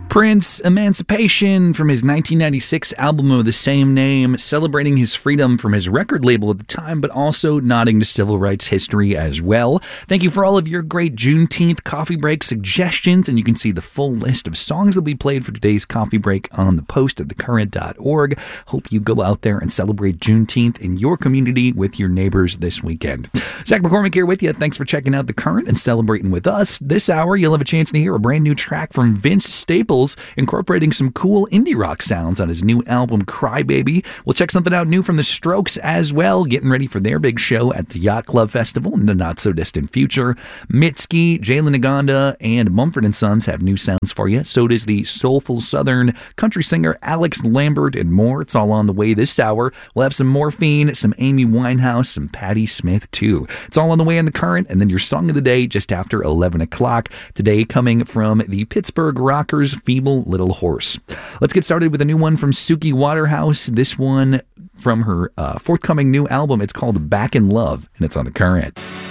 Prince, Emancipation from his 1996 album of the same name, celebrating his freedom from his record label at the time, but also nodding to civil rights history as well. Thank you for all of your great Juneteenth coffee break suggestions, and you can see the full list of songs that we played for today's coffee break on the post at thecurrent.org. Hope you go out there and celebrate Juneteenth in your community with your neighbors this weekend. Zach McCormick here with you. Thanks for checking out The Current and celebrating with us. This hour, you'll have a chance to hear a brand new track from Vince Staples, incorporating some cool indie rock sounds on his new album, Crybaby. We'll check something out new from The Strokes as well, getting ready for their big show at the Yacht Club Festival in the not-so-distant future. Mitski, Jalen Naganda, and Mumford & Sons have new sounds for you. So does the soulful Southern country singer Alex Lambert and more. It's all on the way this hour. We'll have some Morphine, some Amy Winehouse, some Patti Smith, too. It's all on the way in The Current, and then your song of the day just after 11 o'clock. Today coming from the Pittsburgh Rockers, Feeble Little Horse. Let's get started with a new one from Suki Waterhouse. This one from her forthcoming new album. It's called Back in Love, and it's on The Current.